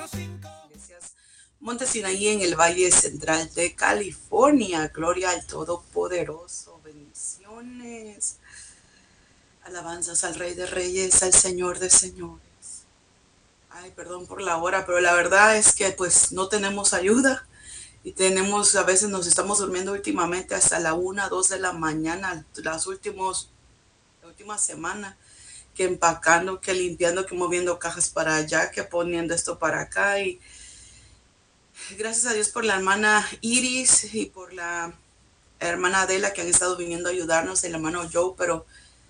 Iglesias Monte Sinaí en el Valle Central de California. Gloria al Todopoderoso. Bendiciones. Alabanzas al Rey de Reyes, al Señor de Señores. Ay, perdón por la hora, pero la verdad es que pues no tenemos ayuda y a veces nos estamos durmiendo últimamente hasta la 1, 2 de la mañana, la última semana, que empacando, que limpiando, que moviendo cajas para allá, que poniendo esto para acá. Y gracias a Dios por la hermana Iris y por la hermana Adela que han estado viniendo a ayudarnos, el hermano Joe, pero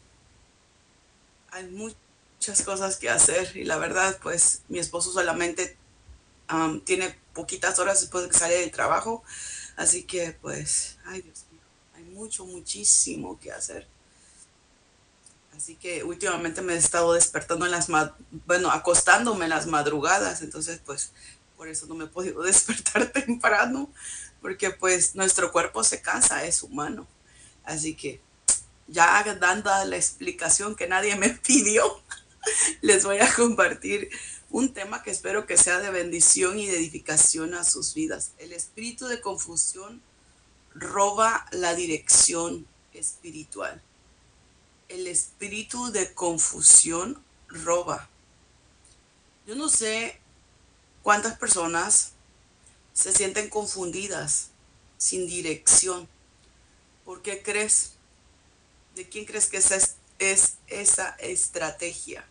hay muchas cosas que hacer y la verdad pues mi esposo solamente tiene poquitas horas después de que sale del trabajo, así que pues, ay Dios mío, hay muchísimo que hacer. Así que últimamente me he estado despertando acostándome en las madrugadas, entonces pues por eso no me he podido despertar temprano, porque pues nuestro cuerpo se cansa, es humano. Así que ya dando la explicación que nadie me pidió, les voy a compartir un tema que espero que sea de bendición y de edificación a sus vidas. El espíritu de confusión roba la dirección espiritual. El espíritu de confusión roba. Yo no sé cuántas personas se sienten confundidas, sin dirección. ¿Por qué crees? ¿De quién crees que es esa estrategia?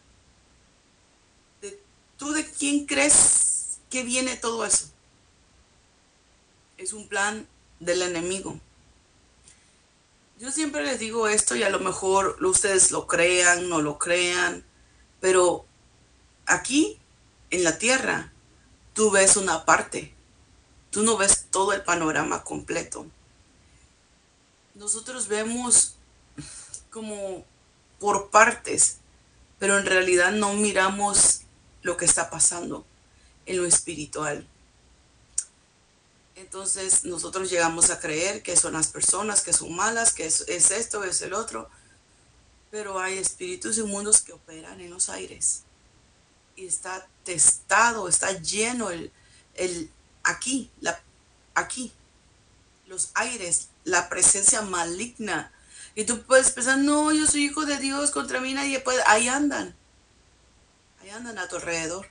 ¿Tú de quién crees que viene todo eso? Es un plan del enemigo. Yo siempre les digo esto y a lo mejor ustedes lo crean, no lo crean, pero aquí en la tierra tú ves una parte, tú no ves todo el panorama completo. Nosotros vemos como por partes, pero en realidad no miramos lo que está pasando en lo espiritual. Entonces nosotros llegamos a creer que son las personas que son malas, que es esto, es el otro, pero hay espíritus inmundos que operan en los aires y está testado, está lleno aquí, aquí, los aires, la presencia maligna. Y tú puedes pensar, no, yo soy hijo de Dios, contra mí nadie puede. Ahí andan a tu alrededor.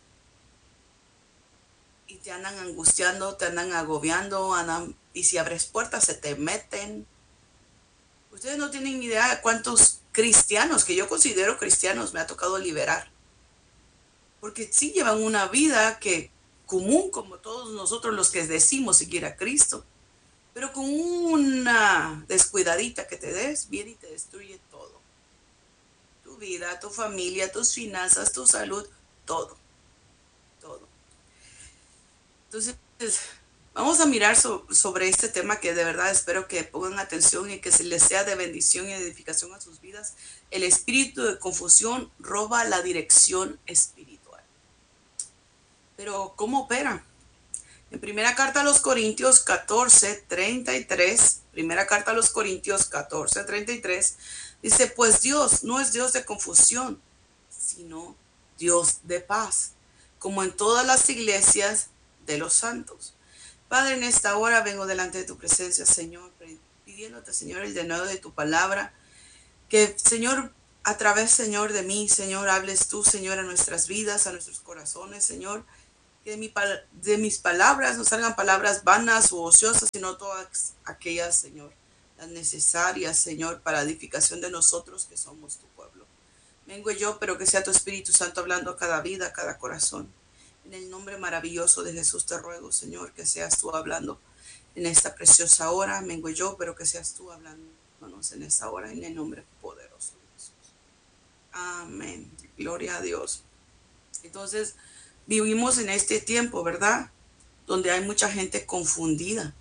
Y te andan angustiando, te andan agobiando, y si abres puertas se te meten. Ustedes no tienen idea de cuántos cristianos, que yo considero cristianos, me ha tocado liberar. Porque sí llevan una vida común como todos nosotros los que decimos seguir a Cristo. Pero con una descuidadita que te des, viene y te destruye todo. Tu vida, tu familia, tus finanzas, tu salud, todo. Todo. Entonces, vamos a mirar sobre este tema que de verdad espero que pongan atención y que se les sea de bendición y edificación a sus vidas. El espíritu de confusión roba la dirección espiritual. Pero, ¿cómo opera? En primera carta a los Corintios 14:33, primera carta a los Corintios 14:33, dice, pues Dios no es Dios de confusión, sino Dios de paz, como en todas las iglesias de los santos. Padre, en esta hora vengo delante de tu presencia, Señor, pidiéndote, Señor, el denuedo de tu palabra, que, Señor, a través, Señor, de mí, Señor, hables tú, Señor, a nuestras vidas, a nuestros corazones, Señor, que de mis palabras no salgan palabras vanas o ociosas, sino todas aquellas, Señor, las necesarias, Señor, para edificación de nosotros que somos tu pueblo. Vengo yo, pero que sea tu Espíritu Santo hablando a cada vida, a cada corazón. En el nombre maravilloso de Jesús te ruego, Señor, que seas tú hablando en esta preciosa hora. Vengo yo, pero que seas tú hablándonos en esta hora, en el nombre poderoso de Jesús. Amén. Gloria a Dios. Entonces, vivimos en este tiempo, ¿verdad? Donde hay mucha gente confundida,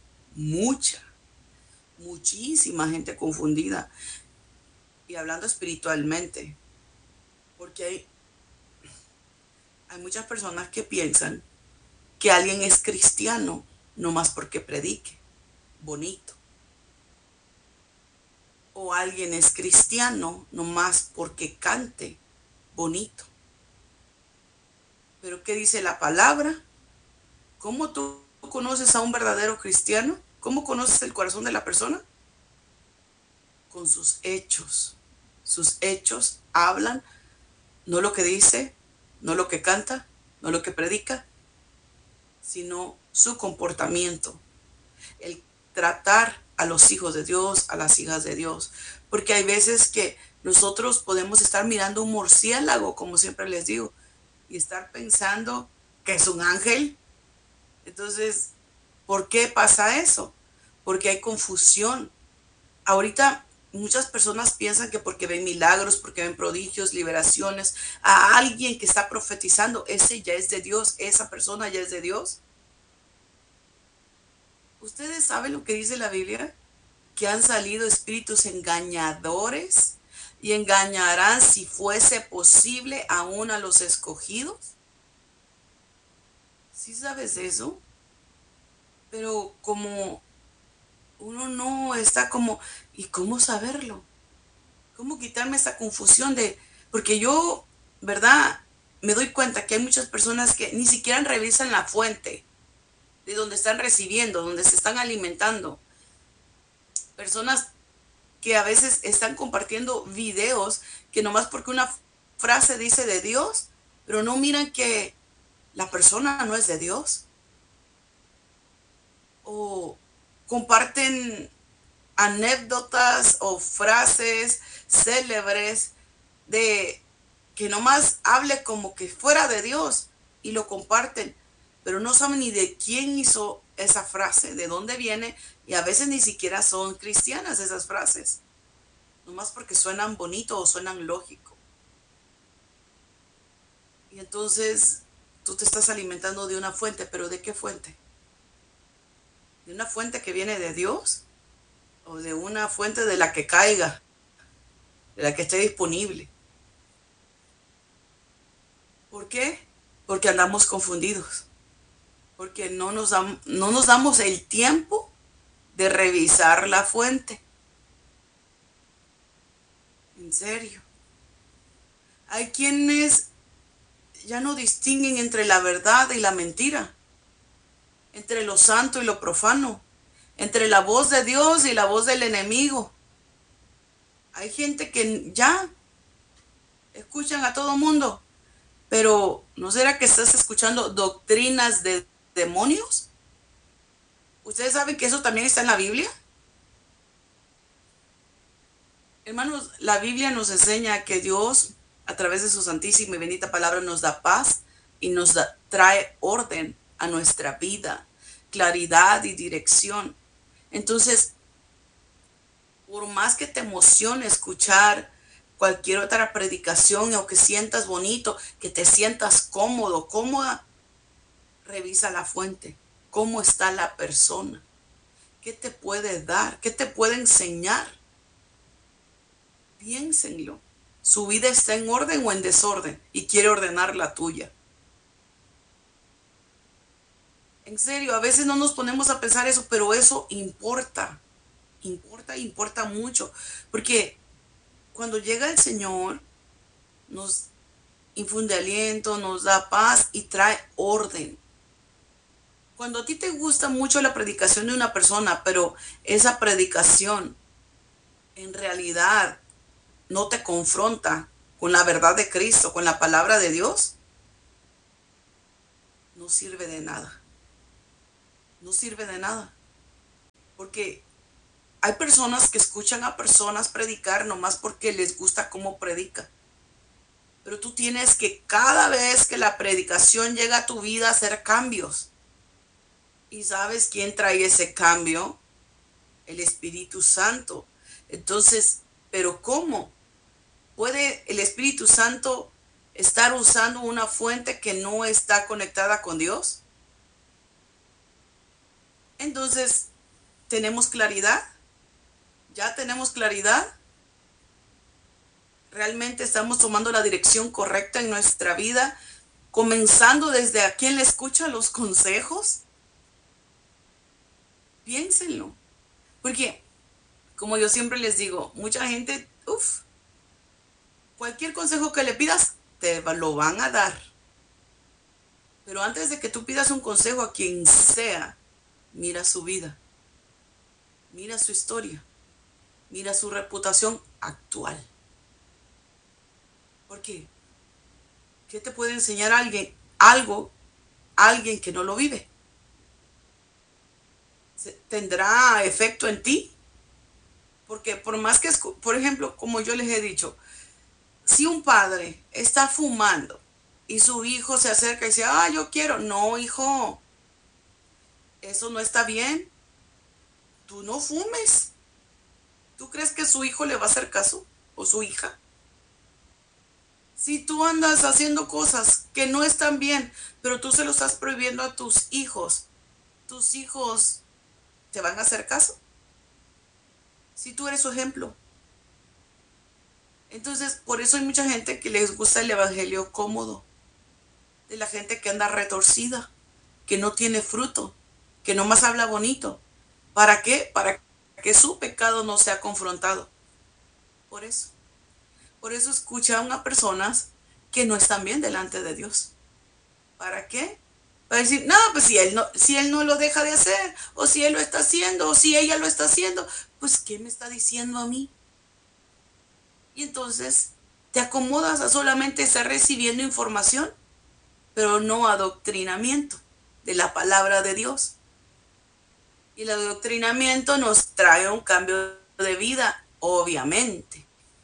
muchísima gente confundida. Y hablando espiritualmente, porque hay muchas personas que piensan que alguien es cristiano no más porque predique bonito. O alguien es cristiano no más porque cante bonito. Pero ¿qué dice la palabra? ¿Cómo tú conoces a un verdadero cristiano? ¿Cómo conoces el corazón de la persona? Con sus hechos. Sus hechos hablan, no lo que dice, no lo que canta, no lo que predica, sino su comportamiento, el tratar a los hijos de Dios, a las hijas de Dios. Porque hay veces que nosotros podemos estar mirando un murciélago, como siempre les digo, y estar pensando que es un ángel. Entonces, ¿por qué pasa eso? Porque hay confusión. Ahorita muchas personas piensan que porque ven milagros, porque ven prodigios, liberaciones, a alguien que está profetizando, ese ya es de Dios, esa persona ya es de Dios. ¿Ustedes saben lo que dice la Biblia? Que han salido espíritus engañadores y engañarán, si fuese posible, aún a los escogidos. ¿Sí sabes eso? Pero como uno no está como, ¿y cómo saberlo? ¿Cómo quitarme esa confusión de, porque yo, ¿verdad? Me doy cuenta que hay muchas personas que ni siquiera revisan la fuente de donde están recibiendo, donde se están alimentando. Personas que a veces están compartiendo videos que nomás porque una frase dice de Dios, pero no miran que la persona no es de Dios. O comparten anécdotas o frases célebres de que nomás hable como que fuera de Dios y lo comparten, pero no saben ni de quién hizo esa frase, de dónde viene, y a veces ni siquiera son cristianas esas frases, nomás porque suenan bonito o suenan lógico. Y entonces tú te estás alimentando de una fuente, pero ¿de qué fuente? ¿De una fuente que viene de Dios? ¿O de una fuente de la que caiga, de la que esté disponible? ¿Por qué? Porque andamos confundidos, porque no nos damos el tiempo de revisar la fuente. En serio. Hay quienes ya no distinguen entre la verdad y la mentira, entre lo santo y lo profano, entre la voz de Dios y la voz del enemigo. Hay gente que ya escuchan a todo mundo, pero ¿no será que estás escuchando doctrinas de demonios? ¿Ustedes saben que eso también está en la Biblia? Hermanos, la Biblia nos enseña que Dios, a través de su santísima y bendita palabra, nos da paz y trae orden a nuestra vida, claridad y dirección. Entonces, por más que te emocione escuchar cualquier otra predicación o que sientas bonito, que te sientas cómodo, cómoda, revisa la fuente. ¿Cómo está la persona? ¿Qué te puede dar? ¿Qué te puede enseñar? Piénsenlo. ¿Su vida está en orden o en desorden y quiere ordenar la tuya? En serio, a veces no nos ponemos a pensar eso, pero eso importa. Importa mucho. Porque cuando llega el Señor, nos infunde aliento, nos da paz y trae orden. Cuando a ti te gusta mucho la predicación de una persona, pero esa predicación en realidad no te confronta con la verdad de Cristo, con la palabra de Dios, no sirve de nada. No sirve de nada. Porque hay personas que escuchan a personas predicar nomás porque les gusta cómo predica. Pero tú tienes que cada vez que la predicación llega a tu vida hacer cambios. ¿Y sabes quién trae ese cambio? El Espíritu Santo. Entonces, ¿pero cómo? ¿Puede el Espíritu Santo estar usando una fuente que no está conectada con Dios? Entonces, ¿tenemos claridad? ¿Ya tenemos claridad? ¿Realmente estamos tomando la dirección correcta en nuestra vida? Comenzando desde a quién le escucha los consejos. Piénsenlo. Porque, como yo siempre les digo, mucha gente, cualquier consejo que le pidas, te lo van a dar. Pero antes de que tú pidas un consejo a quien sea, mira su vida, mira su historia, mira su reputación actual. Porque, ¿qué te puede enseñar alguien algo, alguien que no lo vive? ¿Tendrá efecto en ti? Porque por más que, por ejemplo, como yo les he dicho, si un padre está fumando y su hijo se acerca y dice, yo quiero, no, hijo, eso no está bien, tú no fumes. ¿Tú crees que su hijo le va a hacer caso? ¿O su hija? Si tú andas haciendo cosas que no están bien, pero tú se lo estás prohibiendo a tus hijos te van a hacer caso. Si tú eres su ejemplo. Entonces, por eso hay mucha gente que les gusta el evangelio cómodo, de la gente que anda retorcida, que no tiene fruto, que nomás habla bonito. ¿Para qué? Para que su pecado no sea confrontado. Por eso. Por eso escuchan a personas que no están bien delante de Dios. ¿Para qué? Para decir, no, pues si él no lo deja de hacer, o si él lo está haciendo, o si ella lo está haciendo, pues ¿qué me está diciendo a mí? Y entonces te acomodas a solamente estar recibiendo información, pero no adoctrinamiento de la palabra de Dios. Y el adoctrinamiento nos trae un cambio de vida, obviamente.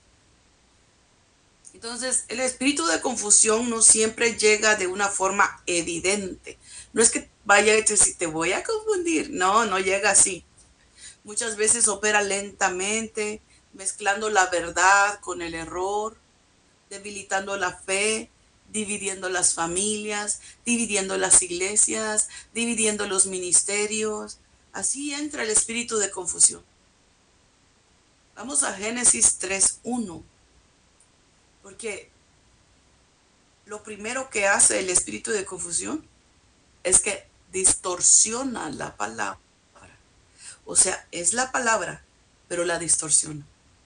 Entonces, el espíritu de confusión no siempre llega de una forma evidente. No es que vaya a decir, te voy a confundir. No, no llega así. Muchas veces opera lentamente, mezclando la verdad con el error, debilitando la fe, dividiendo las familias, dividiendo las iglesias, dividiendo los ministerios. Así entra el espíritu de confusión. Vamos a Génesis 3:1. Porque lo primero que hace el espíritu de confusión es que distorsiona la palabra. O sea, es la palabra, pero la distorsiona.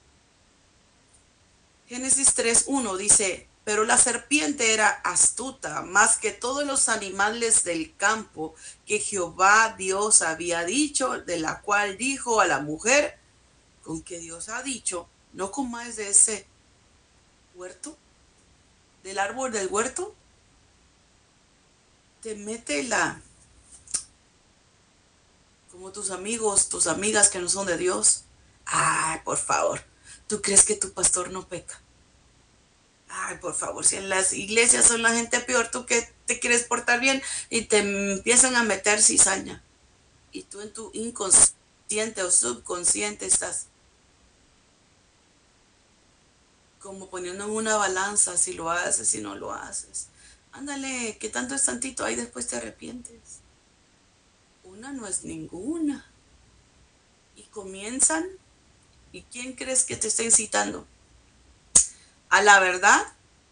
Génesis 3:1 dice, pero la serpiente era astuta más que todos los animales del campo que Jehová Dios había dicho, de la cual dijo a la mujer, con que Dios ha dicho, no comáis de ese huerto, del árbol del huerto. Te mete como tus amigos, tus amigas que no son de Dios. Ay, por favor, ¿tú crees que tu pastor no peca? Ay, por favor, si en las iglesias son la gente peor, tú que te quieres portar bien y te empiezan a meter cizaña. Y tú en tu inconsciente o subconsciente estás como poniendo en una balanza si lo haces, si no lo haces. Ándale, que tanto es tantito, ahí después te arrepientes. Una no es ninguna. Y comienzan, ¿y quién crees que te está incitando? A la verdad,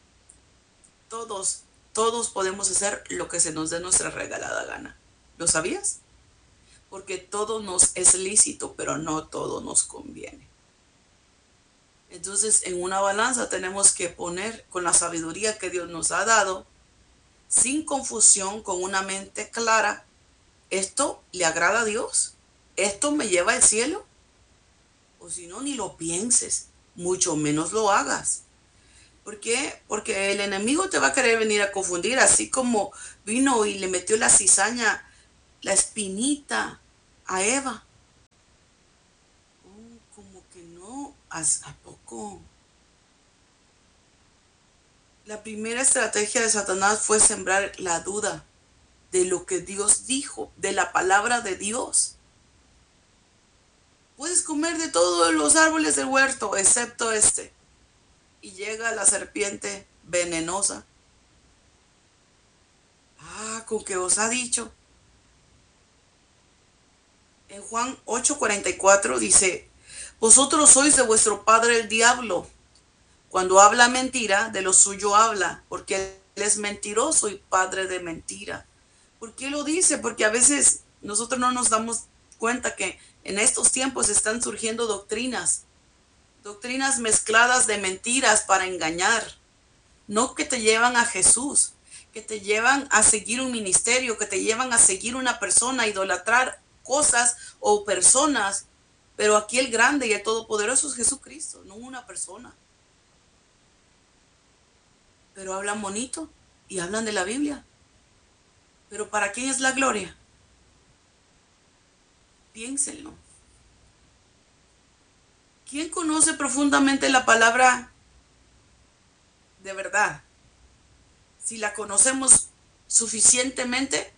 todos podemos hacer lo que se nos dé nuestra regalada gana. ¿Lo sabías? Porque todo nos es lícito, pero no todo nos conviene. Entonces, en una balanza tenemos que poner con la sabiduría que Dios nos ha dado, sin confusión, con una mente clara, ¿esto le agrada a Dios? ¿Esto me lleva al cielo? O si no, ni lo pienses, mucho menos lo hagas. ¿Por qué? Porque el enemigo te va a querer venir a confundir, así como vino y le metió la cizaña, la espinita a Eva. Como que no, ¿a poco? La primera estrategia de Satanás fue sembrar la duda de lo que Dios dijo, de la palabra de Dios. Puedes comer de todos los árboles del huerto, excepto este. Y llega la serpiente venenosa. ¿Con qué os ha dicho? En Juan 8:44 dice, vosotros sois de vuestro padre el diablo. Cuando habla mentira, de lo suyo habla, porque él es mentiroso y padre de mentira. ¿Por qué lo dice? Porque a veces nosotros no nos damos cuenta que en estos tiempos están surgiendo doctrinas mezcladas de mentiras para engañar, no que te llevan a Jesús, que te llevan a seguir un ministerio, que te llevan a seguir una persona, a idolatrar cosas o personas. Pero aquí el grande y el todopoderoso es Jesucristo, no una persona. Pero hablan bonito y hablan de la Biblia. Pero ¿para quién es la gloria? Piénsenlo. ¿Quién conoce profundamente la palabra de verdad? Si la conocemos suficientemente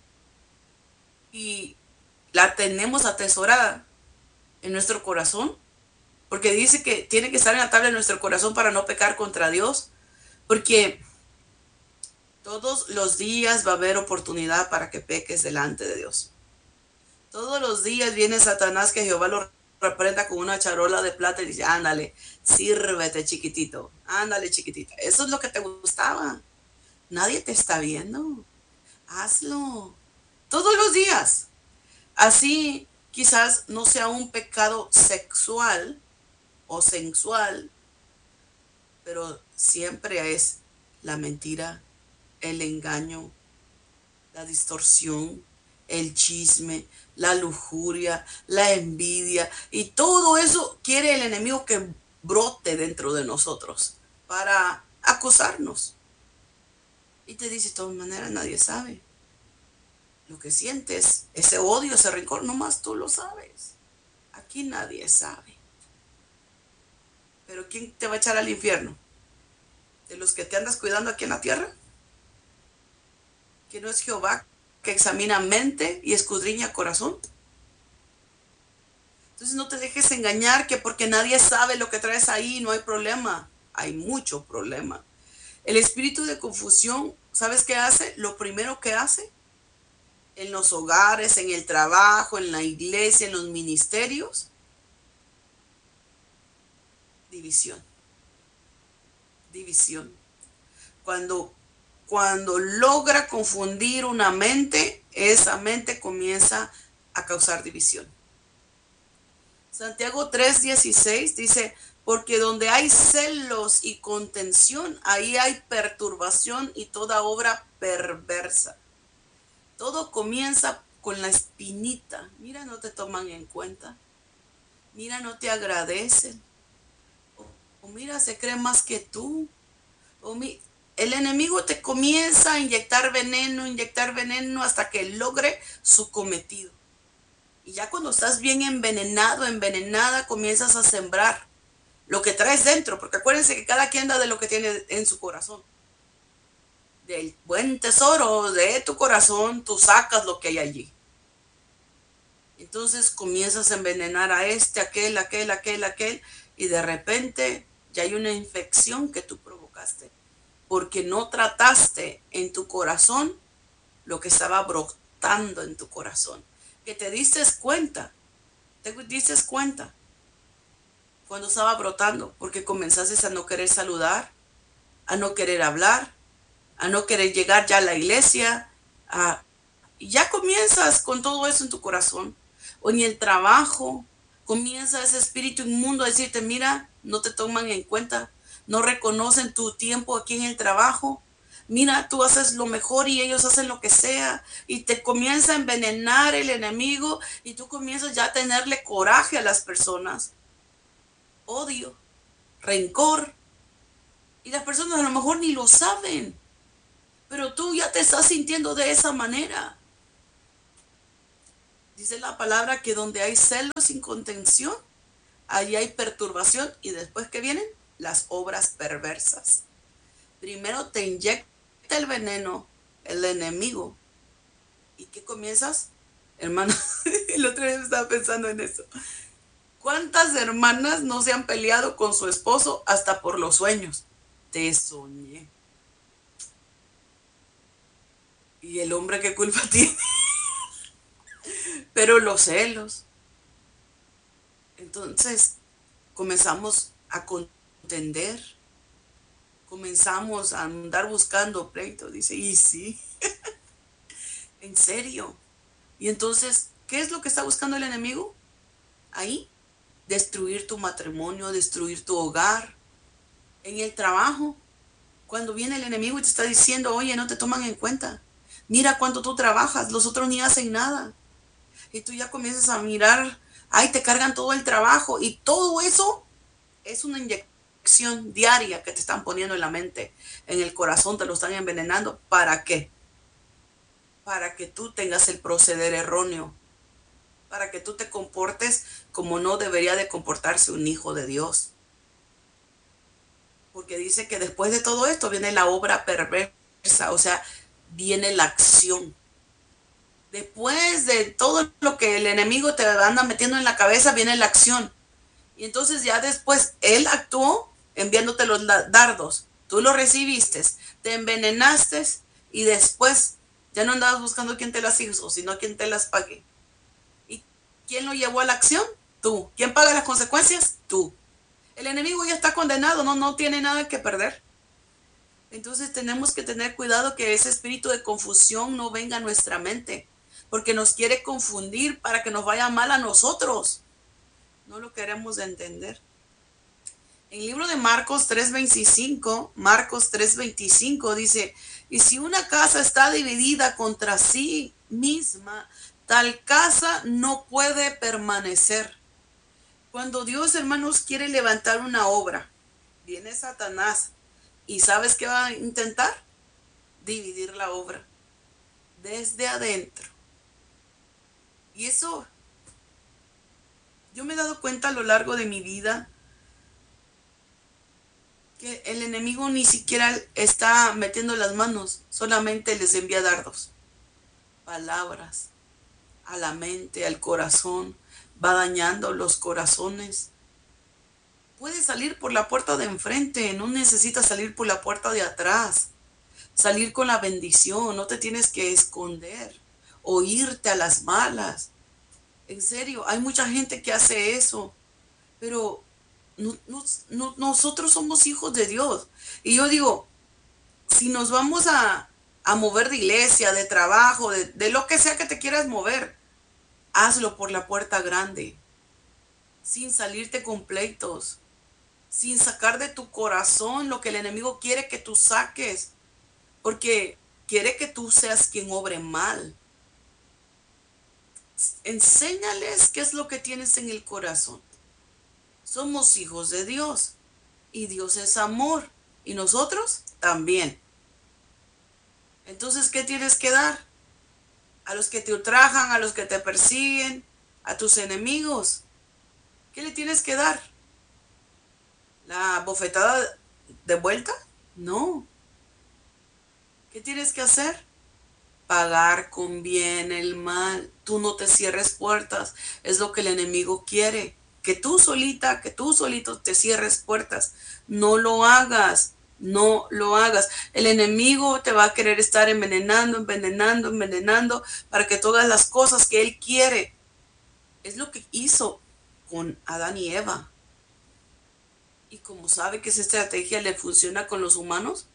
y la tenemos atesorada en nuestro corazón, porque dice que tiene que estar en la tabla de nuestro corazón para no pecar contra Dios, porque todos los días va a haber oportunidad para que peques delante de Dios. Todos los días viene Satanás, que Jehová lo reprenda, con una charola de plata y dice, ándale, sírvete chiquitito, ándale chiquitita. Eso es lo que te gustaba. Nadie te está viendo. Hazlo. Todos los días. Así quizás no sea un pecado sexual o sensual, pero siempre es la mentira, el engaño, la distorsión, el chisme, la lujuria, la envidia, y todo eso quiere el enemigo que brote dentro de nosotros para acosarnos. Y te dice, de todas maneras nadie sabe lo que sientes, ese odio, ese rencor, nomás tú lo sabes. Aquí nadie sabe. Pero ¿quién te va a echar al infierno? ¿De los que te andas cuidando aquí en la tierra? ¿Que no es Jehová que examina mente y escudriña corazón? Entonces no te dejes engañar que porque nadie sabe lo que traes ahí no hay problema. Hay mucho problema. El espíritu de confusión, ¿sabes qué hace? Lo primero que hace en los hogares, en el trabajo, en la iglesia, en los ministerios, división. División. Cuando logra confundir una mente, esa mente comienza a causar división. Santiago 3:16 dice, porque donde hay celos y contención, ahí hay perturbación y toda obra perversa. Todo comienza con la espinita. Mira, no te toman en cuenta. Mira, no te agradecen. O mira, se cree más que tú. El enemigo te comienza a inyectar veneno hasta que logre su cometido. Y ya cuando estás bien envenenado, envenenada, comienzas a sembrar lo que traes dentro, porque acuérdense que cada quien da de lo que tiene en su corazón. Del buen tesoro de tu corazón, tú sacas lo que hay allí. Entonces comienzas a envenenar a aquel, y de repente ya hay una infección que tú provocaste, porque no trataste en tu corazón lo que estaba brotando en tu corazón. Que te diste cuenta cuando estaba brotando, porque comenzaste a no querer saludar, a no querer hablar, a no querer llegar ya a la iglesia, y ya comienzas con todo eso en tu corazón. O en el trabajo, comienza ese espíritu inmundo a decirte, mira, no te toman en cuenta, no reconocen tu tiempo aquí en el trabajo. Mira, tú haces lo mejor y ellos hacen lo que sea, y te comienza a envenenar el enemigo y tú comienzas ya a tenerle coraje a las personas, odio, rencor, y las personas a lo mejor ni lo saben, pero tú ya te estás sintiendo de esa manera. Dice la palabra que donde hay celos sin contención, allí hay perturbación, y después que vienen las obras perversas. Primero te inyecta el veneno, el enemigo. ¿Y qué comienzas? Hermana, el otro día estaba pensando en eso. ¿Cuántas hermanas no se han peleado con su esposo hasta por los sueños? Te soñé. ¿Y el hombre qué culpa tiene? Pero los celos. Entonces comenzamos a contender. Comenzamos a andar buscando pleito. Dice, y sí, en serio. Y entonces, ¿qué es lo que está buscando el enemigo? Ahí, destruir tu matrimonio, destruir tu hogar, en el trabajo. Cuando viene el enemigo y te está diciendo, oye, no te toman en cuenta. Mira cuánto tú trabajas, los otros ni hacen nada. Y tú ya comienzas a mirar, ay, te cargan todo el trabajo. Y todo eso es una inyección diaria que te están poniendo en la mente, en el corazón, te lo están envenenando. ¿Para qué? Para que tú tengas el proceder erróneo, para que tú te comportes como no debería de comportarse un hijo de Dios. Porque dice que después de todo esto viene la obra perversa, o sea, viene la acción. Después de todo lo que el enemigo te anda metiendo en la cabeza, viene la acción. Y entonces ya después él actuó enviándote los dardos. Tú los recibiste, te envenenaste y después ya no andabas buscando quién te las hizo, sino quién te las pague. ¿Y quién lo llevó a la acción? Tú. ¿Quién paga las consecuencias? Tú. El enemigo ya está condenado, no tiene nada que perder. Entonces tenemos que tener cuidado que ese espíritu de confusión no venga a nuestra mente, porque nos quiere confundir para que nos vaya mal a nosotros. No lo queremos entender. En el libro de Marcos 3:25 dice, y si una casa está dividida contra sí misma, tal casa no puede permanecer. Cuando Dios, hermanos, quiere levantar una obra, viene Satanás y ¿sabes qué va a intentar? Dividir la obra desde adentro. Y eso, yo me he dado cuenta a lo largo de mi vida que el enemigo ni siquiera está metiendo las manos, solamente les envía dardos, palabras a la mente, al corazón, va dañando los corazones. Puede salir por la puerta de enfrente, no necesitas salir por la puerta de atrás. Salir con la bendición, no te tienes que esconder o irte a las malas. En serio, hay mucha gente que hace eso, pero nosotros somos hijos de Dios. Y yo digo, si nos vamos a mover de iglesia, de trabajo, de lo que sea que te quieras mover, hazlo por la puerta grande, sin salirte con pleitos, sin sacar de tu corazón lo que el enemigo quiere que tú saques, porque quiere que tú seas quien obre mal. Enséñales qué es lo que tienes en el corazón. Somos hijos de Dios y Dios es amor y nosotros también. Entonces, ¿qué tienes que dar? A los que te ultrajan, a los que te persiguen, a tus enemigos. ¿Qué le tienes que dar? ¿La bofetada de vuelta? No. ¿Qué tienes que hacer? Pagar con bien el mal. Tú no te cierres puertas. Es lo que el enemigo quiere. Que tú solita, que tú solito te cierres puertas. No lo hagas. No lo hagas. El enemigo te va a querer estar envenenando para que todas las cosas que él quiere. Es lo que hizo con Adán y Eva. Y como sabe que esa estrategia le funciona con los humanos,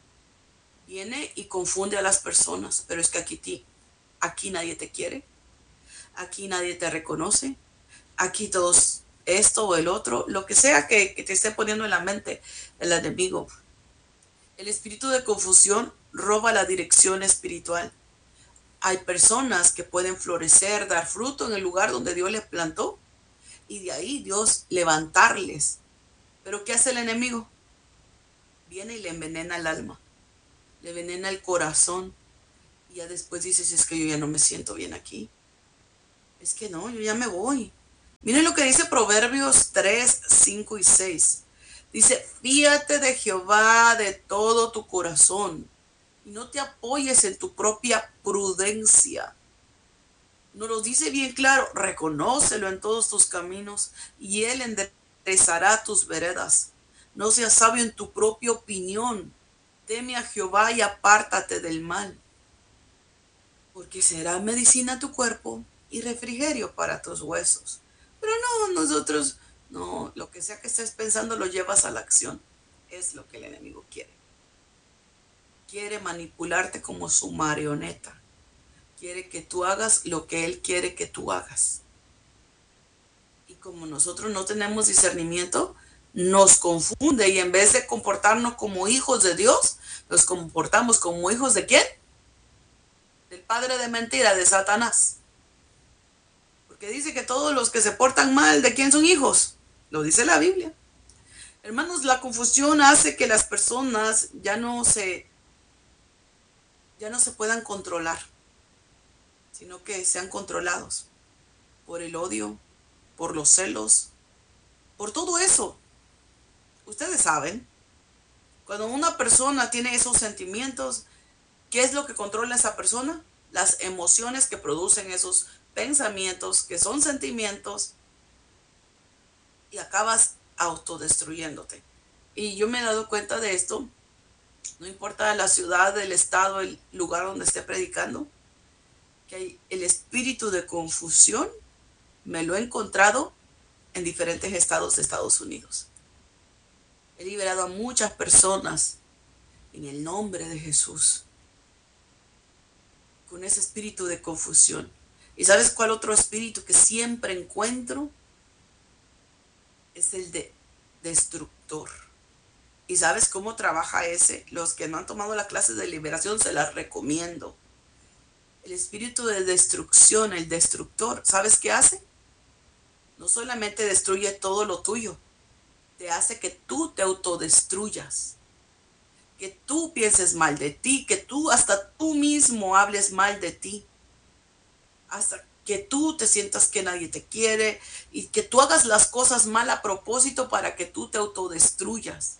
viene y confunde a las personas. Pero es que aquí nadie te quiere. Aquí nadie te reconoce. Aquí todos esto o el otro, lo que sea que te esté poniendo en la mente el enemigo. El espíritu de confusión roba la dirección espiritual. Hay personas que pueden florecer, dar fruto en el lugar donde Dios les plantó y de ahí Dios levantarles. Pero ¿qué hace el enemigo? Viene y le envenena el alma, le envenena el corazón y ya después dices, es que yo ya no me siento bien aquí. Es que no, yo ya me voy. Miren lo que dice Proverbios 3, 5 y 6. Dice, fíate de Jehová de todo tu corazón y no te apoyes en tu propia prudencia. Nos lo dice bien claro, reconócelo en todos tus caminos y él enderezará tus veredas. No seas sabio en tu propia opinión. Teme a Jehová y apártate del mal, porque será medicina a tu cuerpo y refrigerio para tus huesos. Pero no, nosotros, no, lo que sea que estés pensando lo llevas a la acción. Es lo que el enemigo quiere. Quiere manipularte como su marioneta. Quiere que tú hagas lo que él quiere que tú hagas. Y como nosotros no tenemos discernimiento, nos confunde y en vez de comportarnos como hijos de Dios, nos comportamos como hijos de ¿quién? Del padre de mentira, de Satanás. Porque dice que todos los que se portan mal, ¿de quién son hijos? Lo dice la Biblia. Hermanos, la confusión hace que las personas ya no se puedan controlar, sino que sean controlados por el odio, por los celos, por todo eso. Ustedes saben, cuando una persona tiene esos sentimientos, ¿qué es lo que controla a esa persona? Las emociones que producen esos pensamientos, que son sentimientos, y acabas autodestruyéndote. Y yo me he dado cuenta de esto, no importa la ciudad, el estado, el lugar donde esté predicando, que hay el espíritu de confusión, me lo he encontrado en diferentes estados de Estados Unidos. He liberado a muchas personas en el nombre de Jesús con ese espíritu de confusión. ¿Y sabes cuál otro espíritu que siempre encuentro? Es el de destructor. ¿Y sabes cómo trabaja ese? Los que no han tomado la clase de liberación se las recomiendo. El espíritu de destrucción, el destructor, ¿sabes qué hace? No solamente destruye todo lo tuyo, te hace que tú te autodestruyas, que tú pienses mal de ti, que tú hasta tú mismo hables mal de ti, hasta que tú te sientas que nadie te quiere y que tú hagas las cosas mal a propósito para que tú te autodestruyas.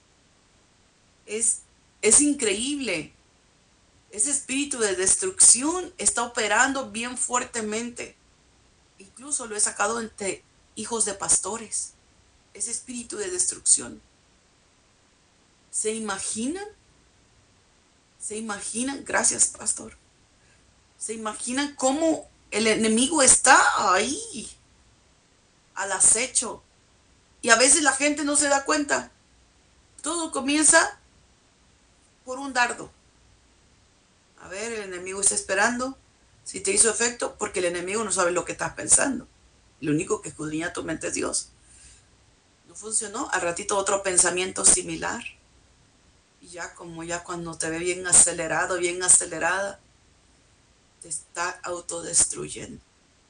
Es increíble. Ese espíritu de destrucción está operando bien fuertemente. Incluso lo he sacado entre hijos de pastores. Ese espíritu de destrucción. ¿Se imaginan? ¿Se imaginan? Gracias, pastor. ¿Se imaginan cómo el enemigo está ahí, al acecho? Y a veces la gente no se da cuenta. Todo comienza por un dardo. A ver, el enemigo está esperando si te hizo efecto, porque el enemigo no sabe lo que estás pensando. Lo único que escudriña tu mente es Dios. No funcionó, al ratito otro pensamiento similar. Y ya cuando te ve bien acelerado, bien acelerada, te está autodestruyendo.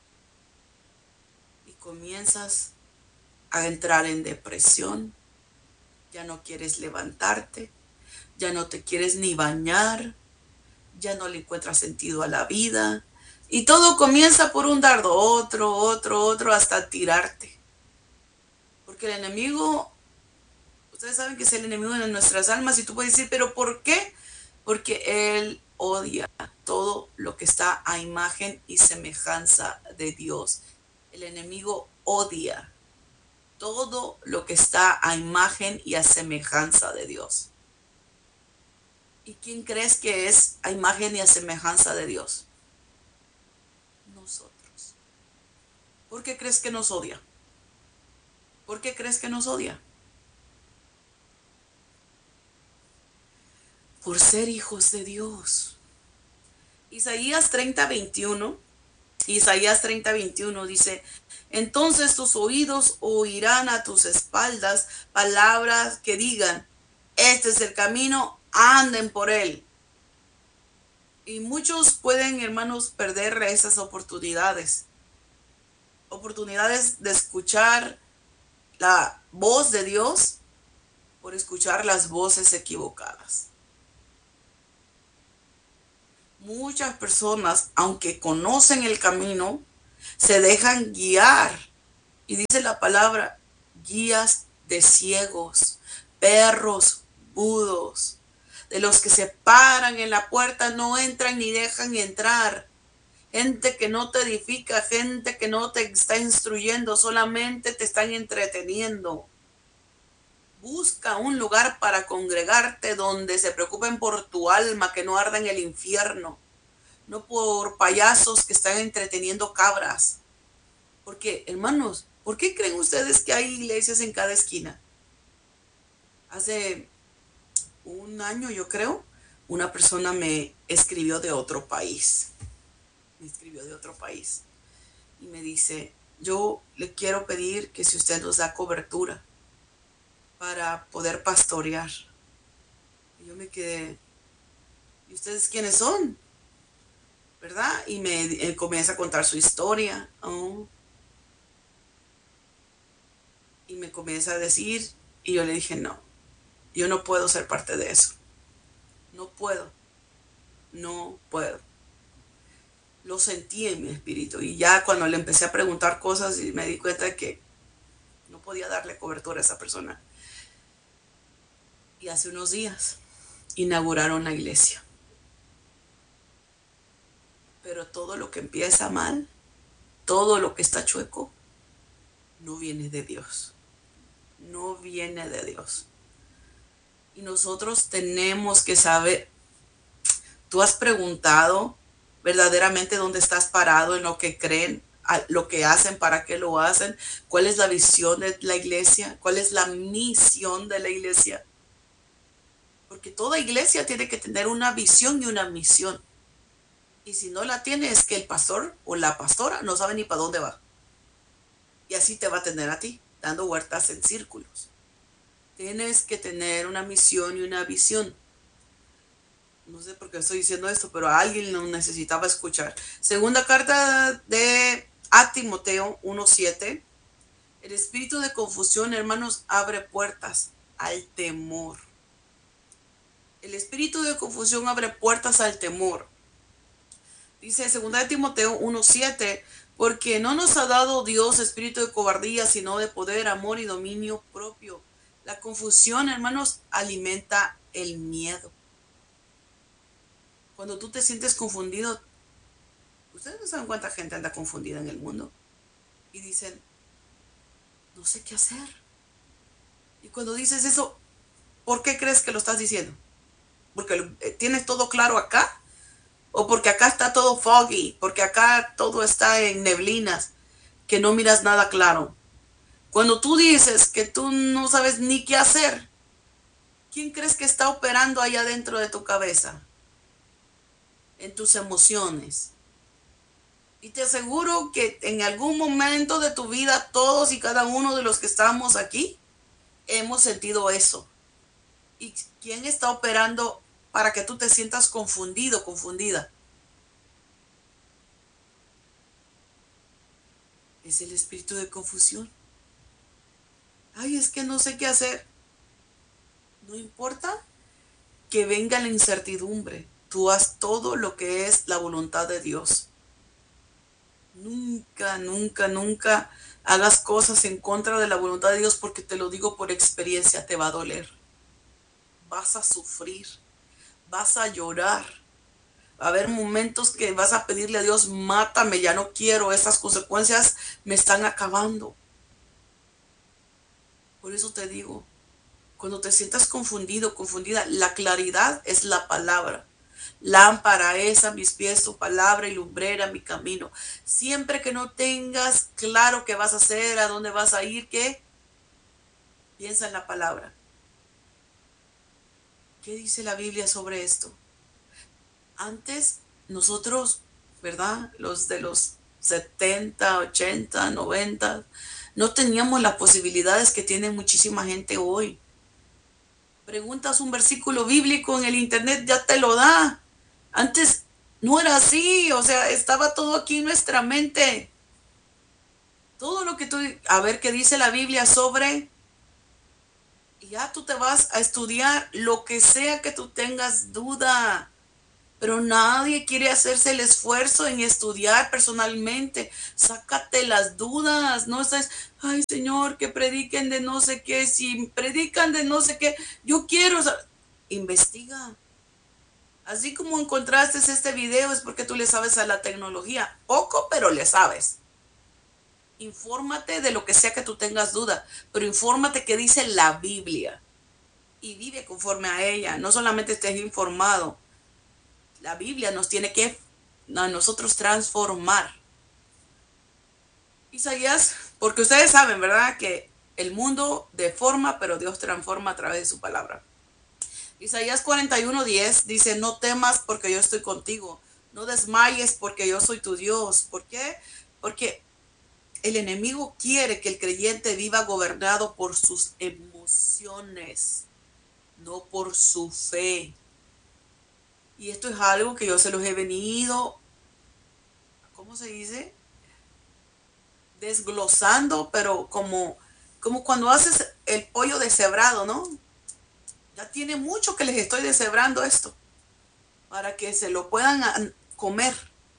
Y comienzas a entrar en depresión. Ya no quieres levantarte, ya no te quieres ni bañar, ya no le encuentras sentido a la vida. Y todo comienza por un dardo, otro, hasta tirarte. Porque el enemigo, ustedes saben que es el enemigo de nuestras almas y tú puedes decir, ¿pero por qué? Porque él odia todo lo que está a imagen y semejanza de Dios. El enemigo odia todo lo que está a imagen y a semejanza de Dios. ¿Y quién crees que es a imagen y a semejanza de Dios? Nosotros. ¿Por qué crees que nos odia? ¿Por qué crees que nos odia? Por ser hijos de Dios. Isaías 30:21 dice, entonces tus oídos oirán a tus espaldas palabras que digan, este es el camino, anden por él. Y muchos pueden, hermanos, perder esas oportunidades de escuchar la voz de Dios por escuchar las voces equivocadas. Muchas personas, aunque conocen el camino, se dejan guiar. Y dice la palabra, guías de ciegos, perros mudos, de los que se paran en la puerta, no entran ni dejan entrar. Gente que no te edifica, gente que no te está instruyendo, solamente te están entreteniendo. Busca un lugar para congregarte donde se preocupen por tu alma, que no arda en el infierno, no por payasos que están entreteniendo cabras. Porque, hermanos, ¿por qué creen ustedes que hay iglesias en cada esquina? Hace un año, yo creo, una persona me escribió de otro país. Y me dice, yo le quiero pedir que si usted nos da cobertura, para poder pastorear. Y yo me quedé, ¿y ustedes quiénes son? ¿Verdad? Y me comienza a contar su historia. Oh, y me comienza a decir, y yo le dije, no, yo no puedo ser parte de eso. No puedo, no puedo. Lo sentí en mi espíritu. Y ya cuando le empecé a preguntar cosas y me di cuenta de que no podía darle cobertura a esa persona. Y hace unos días inauguraron la iglesia. Pero todo lo que empieza mal, todo lo que está chueco, no viene de Dios. No viene de Dios. Y nosotros tenemos que saber, tú has preguntado verdaderamente dónde estás parado en lo que creen, lo que hacen, para qué lo hacen, cuál es la visión de la iglesia, cuál es la misión de la iglesia. Porque toda iglesia tiene que tener una visión y una misión. Y si no la tiene, es que el pastor o la pastora no sabe ni para dónde va. Y así te va a tener a ti, dando vueltas en círculos. Tienes que tener una misión y una visión. No sé por qué estoy diciendo esto, pero a alguien lo necesitaba escuchar. Segunda carta a Timoteo 1:7. El espíritu de confusión, hermanos, abre puertas al temor. El espíritu de confusión abre puertas al temor. Dice 2 Timoteo 1:7, porque no nos ha dado Dios espíritu de cobardía, sino de poder, amor y dominio propio. La confusión, hermanos, alimenta el miedo. Cuando tú te sientes confundido, ustedes no saben cuánta gente anda confundida en el mundo. Y dicen, no sé qué hacer. Y cuando dices eso, ¿por qué crees que lo estás diciendo? ¿Porque tienes todo claro acá? ¿O porque acá está todo foggy? ¿Porque acá todo está en neblinas, que no miras nada claro? Cuando tú dices que tú no sabes ni qué hacer, ¿quién crees que está operando allá dentro de tu cabeza? En tus emociones. Y te aseguro que en algún momento de tu vida, todos y cada uno de los que estamos aquí, hemos sentido eso. ¿Y quién está operando para que tú te sientas confundido, confundida? Es el espíritu de confusión. Ay, es que no sé qué hacer. No importa que venga la incertidumbre. Tú haz todo lo que es la voluntad de Dios. Nunca, nunca, nunca hagas cosas en contra de la voluntad de Dios, porque te lo digo por experiencia, te va a doler. Vas a sufrir, vas a llorar. Va a haber momentos que vas a pedirle a Dios, mátame, ya no quiero, esas consecuencias me están acabando. Por eso te digo, cuando te sientas confundido, confundida, la claridad es la palabra. Lámpara es a mis pies tu palabra y lumbrera mi camino. Siempre que no tengas claro qué vas a hacer, a dónde vas a ir, ¿qué? Piensa en la palabra. ¿Qué dice la Biblia sobre esto? Antes nosotros, ¿verdad? Los de los 70, 80, 90, no teníamos las posibilidades que tiene muchísima gente hoy. Preguntas un versículo bíblico en el internet, ya te lo da. Antes no era así, o sea, estaba todo aquí en nuestra mente. Todo lo que tú, a ver qué dice la Biblia sobre, y ya tú te vas a estudiar lo que sea que tú tengas duda. Pero nadie quiere hacerse el esfuerzo en estudiar personalmente. Sácate las dudas. No estás, ay Señor, que prediquen de no sé qué. Si predican de no sé qué, yo quiero. Investiga. Así como encontraste este video, es porque tú le sabes a la tecnología. Poco, pero le sabes. Infórmate de lo que sea que tú tengas duda, pero infórmate qué dice la Biblia. Y vive conforme a ella. No solamente estés informado. La Biblia nos tiene que a nosotros transformar. Isaías, porque ustedes saben, ¿verdad? Que el mundo deforma, pero Dios transforma a través de su palabra. Isaías 41:10 dice, no temas porque yo estoy contigo. No desmayes porque yo soy tu Dios. ¿Por qué? Porque El enemigo quiere que el creyente viva gobernado por sus emociones, no por su fe. Y esto es algo que yo se los he venido, ¿cómo se dice? Desglosando, pero como cuando haces el pollo deshebrado, ¿no? Ya tiene mucho que les estoy deshebrando esto, para que se lo puedan comer.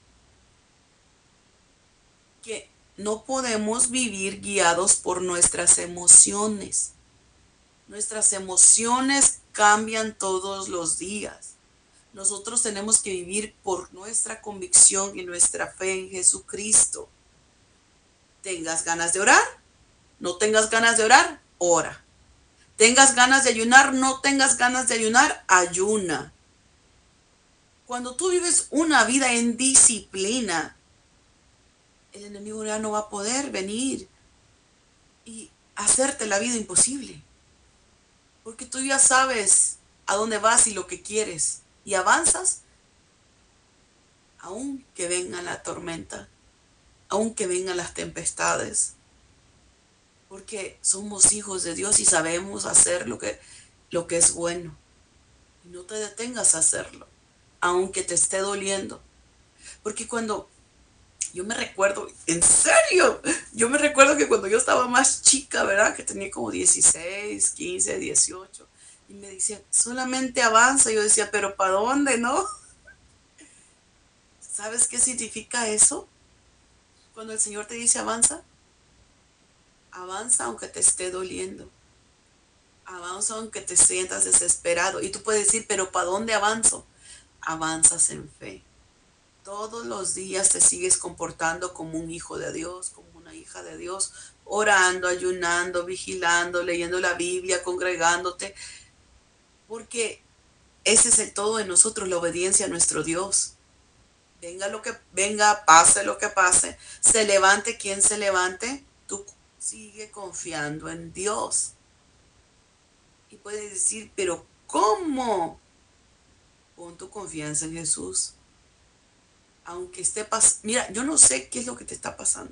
Que no podemos vivir guiados por nuestras emociones. Nuestras emociones cambian todos los días. Nosotros tenemos que vivir por nuestra convicción y nuestra fe en Jesucristo. Tengas ganas de orar, no tengas ganas de orar, ora. Tengas ganas de ayunar, no tengas ganas de ayunar, ayuna. Cuando tú vives una vida en disciplina, el enemigo ya no va a poder venir y hacerte la vida imposible. Porque tú ya sabes a dónde vas y lo que quieres. Y avanzas aunque venga la tormenta, aunque vengan las tempestades. Porque somos hijos de Dios y sabemos hacer lo que es bueno. Y no te detengas a hacerlo, aunque te esté doliendo. Porque cuando yo me recuerdo, en serio, yo me recuerdo que cuando yo estaba más chica, ¿verdad? Que tenía como 16, 15, 18, y me decían, solamente avanza. Yo decía, pero ¿para dónde, no? ¿Sabes qué significa eso? Cuando el Señor te dice avanza, avanza aunque te esté doliendo. Avanza aunque te sientas desesperado. Y tú puedes decir, pero ¿para dónde avanzo? Avanzas en fe. Todos los días te sigues comportando como un hijo de Dios, como una hija de Dios, orando, ayunando, vigilando, leyendo la Biblia, congregándote, porque ese es el todo de nosotros, la obediencia a nuestro Dios. Venga lo que venga, pase lo que pase, se levante quien se levante, tú sigue confiando en Dios. Y puedes decir, pero ¿cómo? Pon tu confianza en Jesús. Aunque esté pasando, mira, yo no sé qué es lo que te está pasando,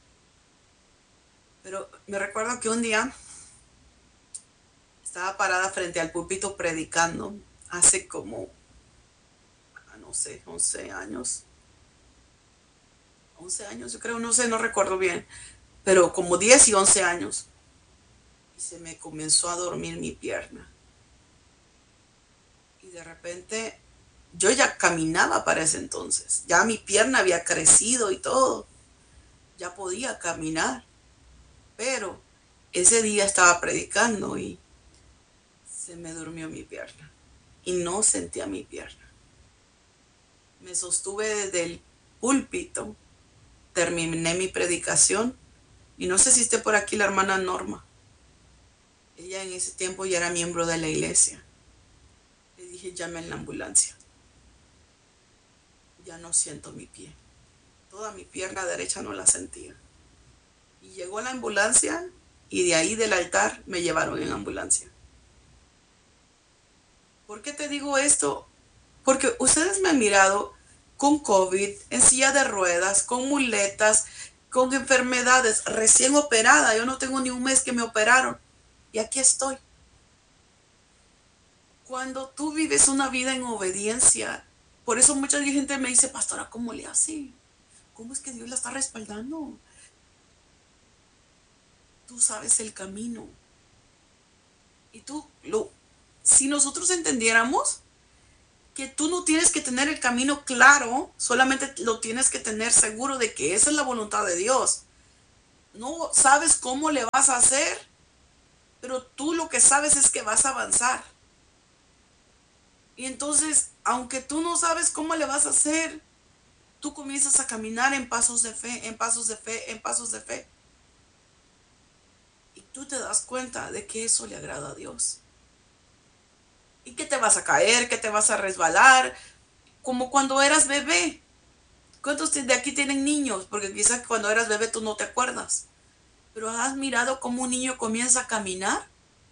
pero me recuerdo que un día estaba parada frente al púlpito predicando, hace como, no sé, 11 años. 11 años, yo creo, no sé, no recuerdo bien, pero como 10 y 11 años. Y se me comenzó a dormir mi pierna. Y de repente yo ya caminaba para ese entonces. Ya mi pierna había crecido y todo. Ya podía caminar. Pero ese día estaba predicando y se me durmió mi pierna. Y no sentía mi pierna. Me sostuve desde el púlpito. Terminé mi predicación. Y no sé si esté por aquí la hermana Norma. Ella en ese tiempo ya era miembro de la iglesia. Le dije, llame en la ambulancia. Ya no siento mi pie. Toda mi pierna derecha no la sentía. Y llegó la ambulancia y de ahí del altar me llevaron en ambulancia. ¿Por qué te digo esto? Porque ustedes me han mirado con COVID, en silla de ruedas, con muletas, con enfermedades, recién operada. Yo no tengo ni un mes que me operaron. Y aquí estoy. Cuando tú vives una vida en obediencia, por eso mucha gente me dice, pastora, ¿cómo le hace? ¿Cómo es que Dios la está respaldando? Tú sabes el camino. Y si nosotros entendiéramos que tú no tienes que tener el camino claro, solamente lo tienes que tener seguro de que esa es la voluntad de Dios. No sabes cómo le vas a hacer, pero tú lo que sabes es que vas a avanzar. Y entonces, aunque tú no sabes cómo le vas a hacer, tú comienzas a caminar en pasos de fe, en pasos de fe, en pasos de fe. Y tú te das cuenta de que eso le agrada a Dios. Y que te vas a caer, que te vas a resbalar, como cuando eras bebé. ¿Cuántos de aquí tienen niños? Porque quizás cuando eras bebé tú no te acuerdas. Pero ¿has mirado cómo un niño comienza a caminar?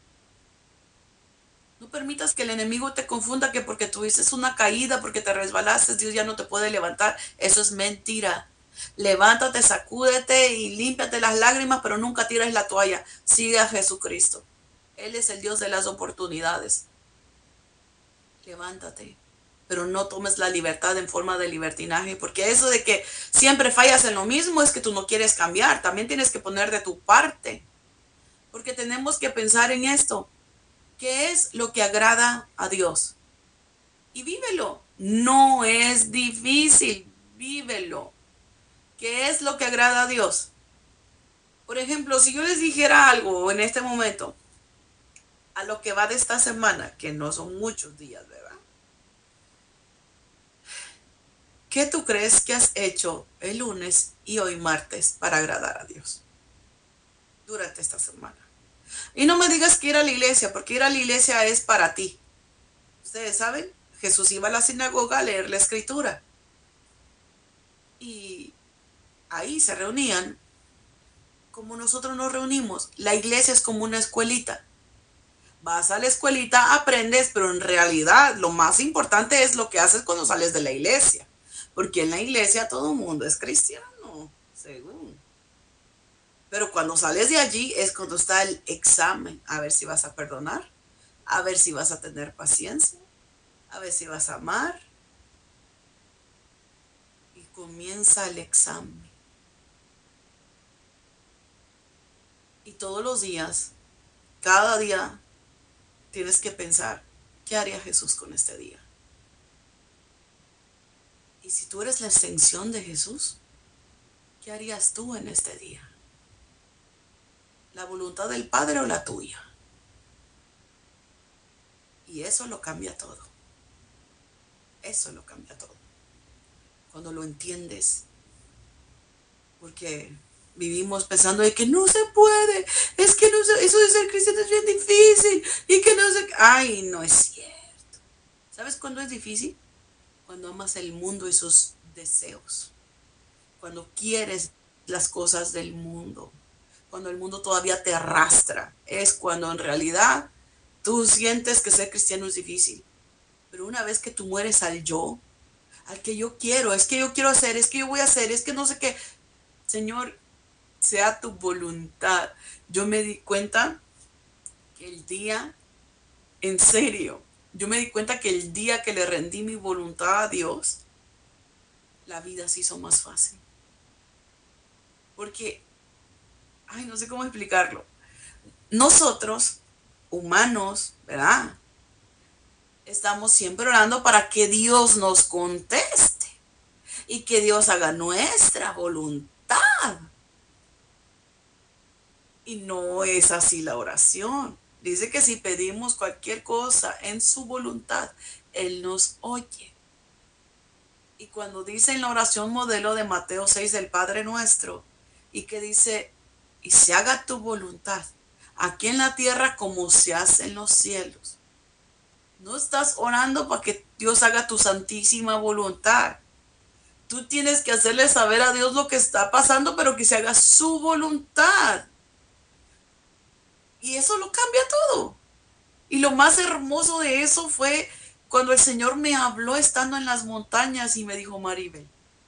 No permitas que el enemigo te confunda que porque tuviste una caída, porque te resbalaste, Dios ya no te puede levantar. Eso es mentira. Levántate, sacúdete y límpiate las lágrimas, pero nunca tires la toalla. Sigue a Jesucristo. Él es el Dios de las oportunidades. Levántate, pero no tomes la libertad en forma de libertinaje, porque eso de que siempre fallas en lo mismo es que tú no quieres cambiar. También tienes que poner de tu parte, porque tenemos que pensar en esto. ¿Qué es lo que agrada a Dios? Y vívelo. No es difícil, vívelo. ¿Qué es lo que agrada a Dios? Por ejemplo, si yo les dijera algo en este momento, a lo que va de esta semana, que no son muchos días, ¿verdad? ¿Qué tú crees que has hecho el lunes y hoy martes para agradar a Dios durante esta semana? Y no me digas que ir a la iglesia, porque ir a la iglesia es para ti. Ustedes saben, Jesús iba a la sinagoga a leer la escritura. Y ahí se reunían como nosotros nos reunimos. La iglesia es como una escuelita. Vas a la escuelita, aprendes, pero en realidad lo más importante es lo que haces cuando sales de la iglesia. Porque en la iglesia todo el mundo es cristiano, según. Pero cuando sales de allí es cuando está el examen. A ver si vas a perdonar, a ver si vas a tener paciencia, a ver si vas a amar. Y comienza el examen. Y todos los días, cada día, tienes que pensar, ¿qué haría Jesús con este día? Y si tú eres la extensión de Jesús, ¿qué harías tú en este día? ¿La voluntad del Padre o la tuya? Y eso lo cambia todo. Eso lo cambia todo. Cuando lo entiendes. Porque vivimos pensando de que no se puede. Es que no se, eso de ser cristiano es bien difícil. Y que no se... Ay, no es cierto. ¿Sabes cuándo es difícil? Cuando amas el mundo y sus deseos. Cuando quieres las cosas del mundo. Cuando el mundo todavía te arrastra. Es cuando en realidad tú sientes que ser cristiano es difícil. Pero una vez que tú mueres al yo, al que yo quiero, es que yo quiero hacer, es que yo voy a hacer, es que no sé qué. Señor, sea tu voluntad. Yo me di cuenta que el día, en serio, yo me di cuenta que el día que le rendí mi voluntad a Dios, la vida se hizo más fácil. Porque, ay, no sé cómo explicarlo. Nosotros, humanos, ¿verdad? Estamos siempre orando para que Dios nos conteste y que Dios haga nuestra voluntad. Y no es así la oración. Dice que si pedimos cualquier cosa en su voluntad, Él nos oye. Y cuando dice en la oración modelo de Mateo 6 del Padre Nuestro, y que dice, y se haga tu voluntad, aquí en la tierra como se hace en los cielos. No estás orando para que Dios haga tu santísima voluntad. Tú tienes que hacerle saber a Dios lo que está pasando, pero que se haga su voluntad. Y eso lo cambia todo. Y lo más hermoso de eso fue cuando el Señor me habló estando en las montañas y me dijo, Maribel,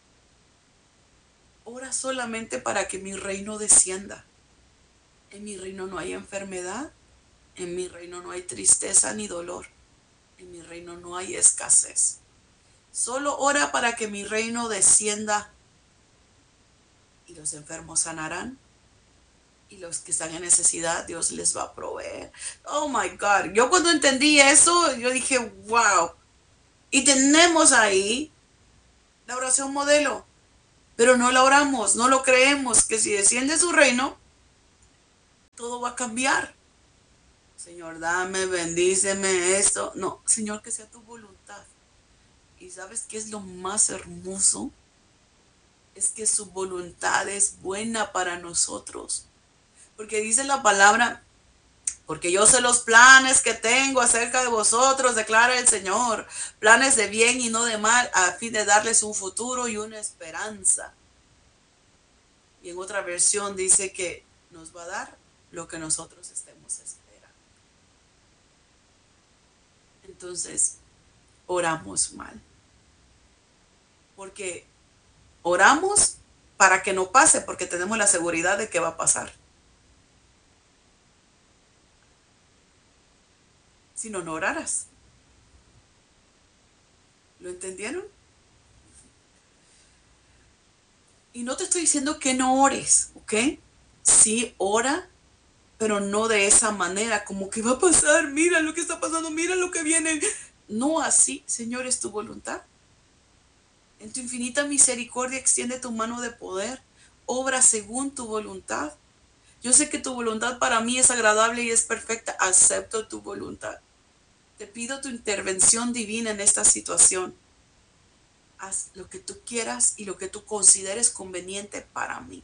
ora solamente para que mi reino descienda. En mi reino no hay enfermedad, en mi reino no hay tristeza ni dolor, en mi reino no hay escasez. Solo ora para que mi reino descienda y los enfermos sanarán y los que están en necesidad Dios les va a proveer. Oh my God, yo cuando entendí eso, yo dije, wow. Y tenemos ahí la oración modelo, pero no la oramos, no lo creemos, que si desciende su reino, todo va a cambiar. Señor, dame, bendíceme esto. No, Señor, que sea tu voluntad. ¿Y sabes qué es lo más hermoso? Es que su voluntad es buena para nosotros. Porque dice la palabra, porque yo sé los planes que tengo acerca de vosotros, declara el Señor, planes de bien y no de mal, a fin de darles un futuro y una esperanza. Y en otra versión dice que nos va a dar lo que nosotros estemos esperando. Entonces, oramos mal. Porque oramos para que no pase, porque tenemos la seguridad de que va a pasar. Si no, no oraras. ¿Lo entendieron? Y no te estoy diciendo que no ores, ¿ok? Sí, ora, pero no de esa manera, como que va a pasar, mira lo que está pasando, mira lo que viene. No así, Señor, es tu voluntad. En tu infinita misericordia extiende tu mano de poder, obra según tu voluntad. Yo sé que tu voluntad para mí es agradable y es perfecta. Acepto tu voluntad. Te pido tu intervención divina en esta situación. Haz lo que tú quieras y lo que tú consideres conveniente para mí.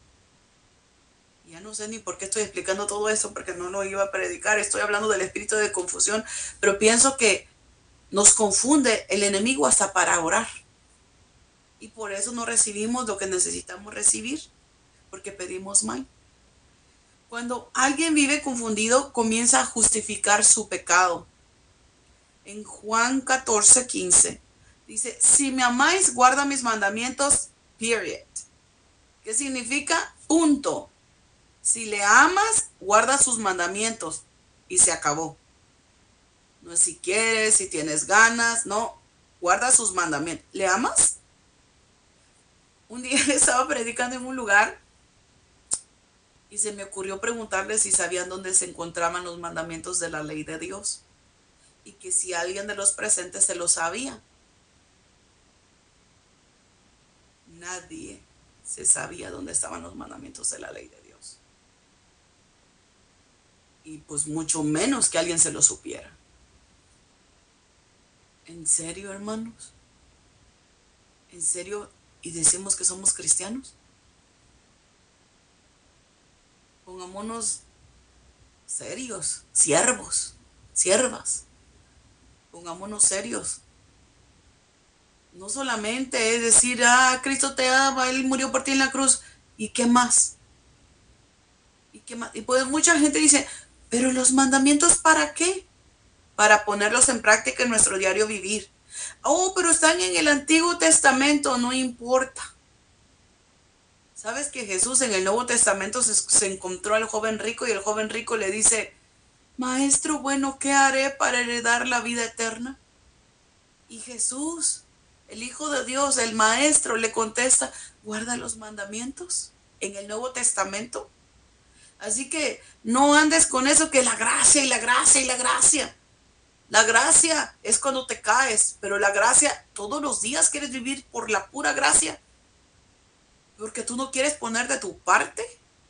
Ya no sé ni por qué estoy explicando todo esto, porque no lo iba a predicar. Estoy hablando del espíritu de confusión, pero pienso que nos confunde el enemigo hasta para orar. Y por eso no recibimos lo que necesitamos recibir, porque pedimos mal. Cuando alguien vive confundido, comienza a justificar su pecado. En Juan 14:15 dice, si me amáis, guarda mis mandamientos, period. ¿Qué significa? Punto. Si le amas, guarda sus mandamientos y se acabó. No es si quieres, si tienes ganas, no. Guarda sus mandamientos. ¿Le amas? Un día estaba predicando en un lugar y se me ocurrió preguntarles si sabían dónde se encontraban los mandamientos de la ley de Dios y que si alguien de los presentes se lo sabía. Nadie se sabía dónde estaban los mandamientos de la ley de Dios. Y pues mucho menos que alguien se lo supiera. ¿En serio, hermanos? ¿En serio? ¿Y decimos que somos cristianos? Pongámonos serios, siervos, siervas. Pongámonos serios. No solamente es decir, Cristo te ama, Él murió por ti en la cruz. ¿Y qué más? ¿Y qué más? Y pues mucha gente dice, pero los mandamientos ¿para qué? Para ponerlos en práctica en nuestro diario vivir. Oh, pero están en el Antiguo Testamento, no importa. ¿Sabes que Jesús en el Nuevo Testamento se encontró al joven rico y el joven rico le dice, Maestro bueno, ¿qué haré para heredar la vida eterna? Y Jesús, el Hijo de Dios, el Maestro, le contesta, guarda los mandamientos en el Nuevo Testamento. Así que no andes con eso que la gracia y la gracia y la gracia. La gracia es cuando te caes, pero la gracia, todos los días quieres vivir por la pura gracia, porque tú no quieres poner de tu parte.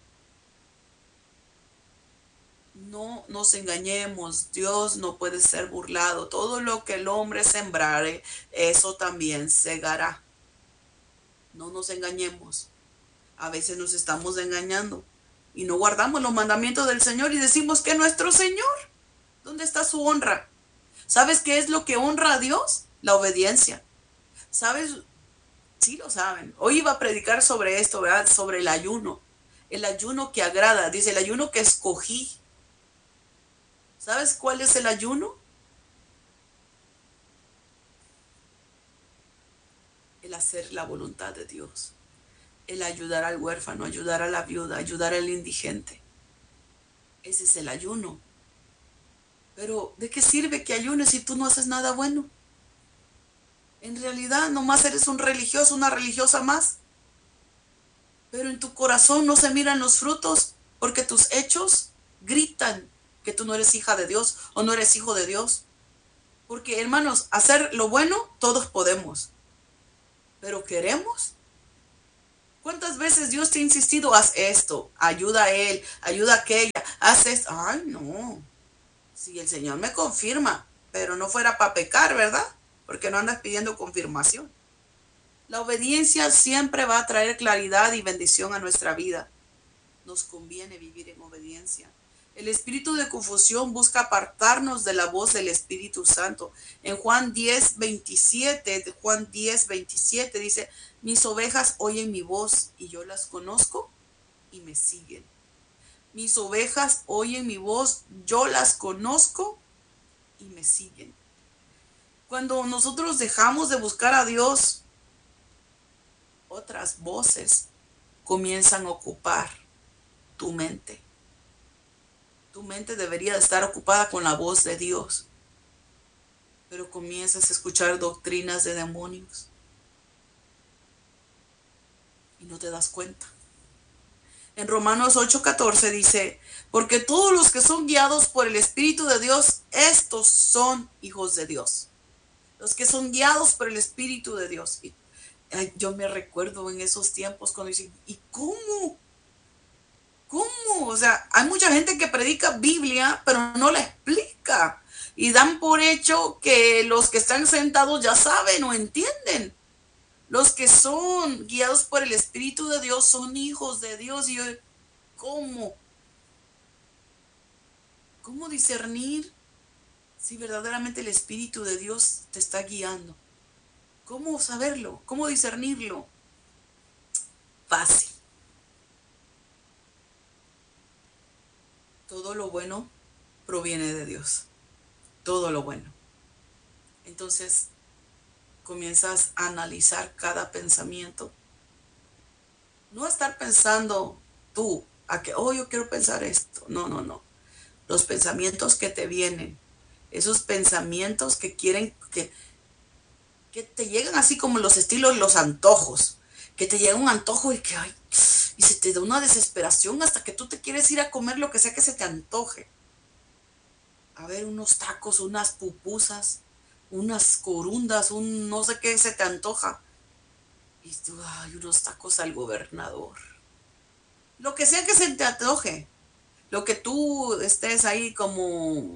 No nos engañemos, Dios no puede ser burlado. Todo lo que el hombre sembrare, eso también segará. No nos engañemos. A veces nos estamos engañando y no guardamos los mandamientos del Señor y decimos que nuestro Señor, ¿dónde está su honra? ¿Sabes qué es lo que honra a Dios? La obediencia. ¿Sabes? Sí lo saben. Hoy iba a predicar sobre esto, ¿verdad? Sobre el ayuno. El ayuno que agrada. Dice, el ayuno que escogí. ¿Sabes cuál es el ayuno? El hacer la voluntad de Dios. El ayudar al huérfano, ayudar a la viuda, ayudar al indigente. Ese es el ayuno. Pero ¿de qué sirve que ayunes si tú no haces nada bueno? En realidad nomás eres un religioso, una religiosa más. Pero en tu corazón no se miran los frutos porque tus hechos gritan que tú no eres hija de Dios o no eres hijo de Dios. Porque hermanos, hacer lo bueno todos podemos. Pero ¿queremos? ¿Cuántas veces Dios te ha insistido? Haz esto, ayuda a él, ayuda a aquella, haz esto. Ay, no. Si el Señor me confirma, pero no fuera para pecar, ¿verdad? Porque no andas pidiendo confirmación. La obediencia siempre va a traer claridad y bendición a nuestra vida. Nos conviene vivir en obediencia. El espíritu de confusión busca apartarnos de la voz del Espíritu Santo. En Juan 10:27 dice, mis ovejas oyen mi voz y yo las conozco y me siguen. Mis ovejas oyen mi voz, yo las conozco y me siguen. Cuando nosotros dejamos de buscar a Dios, otras voces comienzan a ocupar tu mente. Tu mente debería de estar ocupada con la voz de Dios, pero comienzas a escuchar doctrinas de demonios y no te das cuenta. En Romanos 8:14 dice, porque todos los que son guiados por el Espíritu de Dios, estos son hijos de Dios. Los que son guiados por el Espíritu de Dios. Y, yo me recuerdo en esos tiempos cuando dicen, ¿y cómo? ¿Cómo? O sea, hay mucha gente que predica Biblia, pero no la explica. Y dan por hecho que los que están sentados ya saben o entienden. Los que son guiados por el Espíritu de Dios son hijos de Dios. Y yo, ¿cómo? ¿Cómo discernir si verdaderamente el Espíritu de Dios te está guiando? ¿Cómo saberlo? ¿Cómo discernirlo? Fácil. Todo lo bueno proviene de Dios. Todo lo bueno. Entonces, comienzas a analizar cada pensamiento. No estar pensando tú a que, yo quiero pensar esto. No, no, no. Los pensamientos que te vienen, esos pensamientos que quieren que te llegan así como los estilos, los antojos, que te llega un antojo y que, y se te da una desesperación hasta que tú te quieres ir a comer lo que sea que se te antoje. A ver, unos tacos, unas pupusas, unas corundas, un no sé qué se te antoja. Y tú, unos tacos al gobernador. Lo que sea que se te antoje. Lo que tú estés ahí como,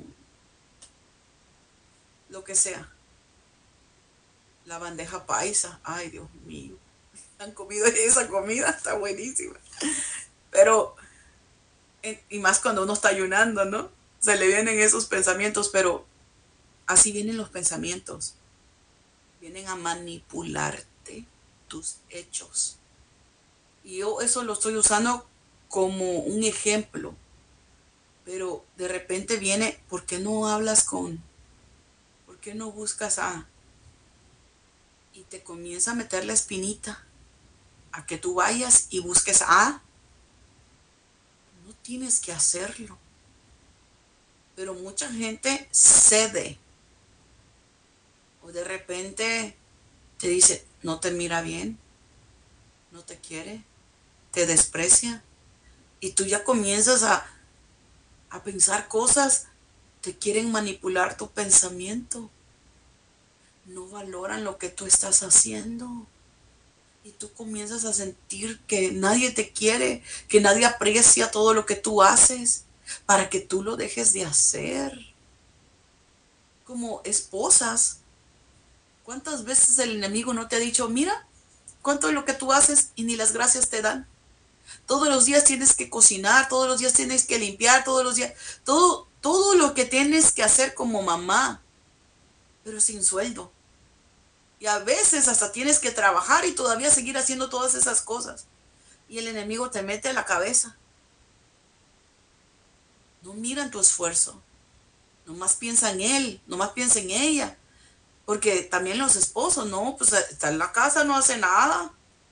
lo que sea. La bandeja paisa, ay Dios mío, han comido esa comida, está buenísima. Pero, y más cuando uno está ayunando, ¿no? Se le vienen esos pensamientos, pero así vienen los pensamientos. Vienen a manipularte tus hechos. Y yo eso lo estoy usando como un ejemplo. Pero de repente viene, ¿por qué no hablas por qué no buscas y te comienza a meter la espinita a que tú vayas y busques no tienes que hacerlo. Pero mucha gente cede. O de repente te dice, no te mira bien, no te quiere, te desprecia. Y tú ya comienzas a pensar cosas, te quieren manipular tu pensamiento. No valoran lo que tú estás haciendo. Y tú comienzas a sentir que nadie te quiere, que nadie aprecia todo lo que tú haces, para que tú lo dejes de hacer. Como esposas, ¿cuántas veces el enemigo no te ha dicho, mira, cuánto es lo que tú haces y ni las gracias te dan? Todos los días tienes que cocinar, todos los días tienes que limpiar, todos los días, todo lo que tienes que hacer como mamá, pero sin sueldo. Y a veces hasta tienes que trabajar y todavía seguir haciendo todas esas cosas. Y el enemigo te mete a la cabeza. No mira en tu esfuerzo. Nomás piensa en él, nomás piensa en ella. Porque también los esposos, no, pues está en la casa, no hace nada.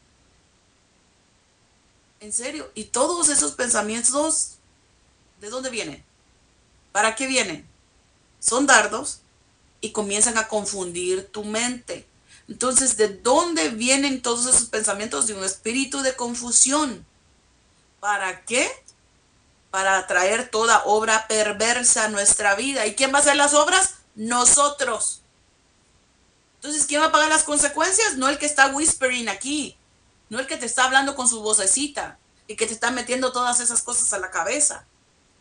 En serio. Y todos esos pensamientos, ¿de dónde vienen? ¿Para qué vienen? Son dardos y comienzan a confundir tu mente. Entonces, ¿de dónde vienen todos esos pensamientos? De un espíritu de confusión. ¿Para qué? Para atraer toda obra perversa a nuestra vida. ¿Y quién va a hacer las obras? Nosotros. Entonces, ¿quién va a pagar las consecuencias? No el que está whispering aquí. No el que te está hablando con su vocecita y que te está metiendo todas esas cosas a la cabeza.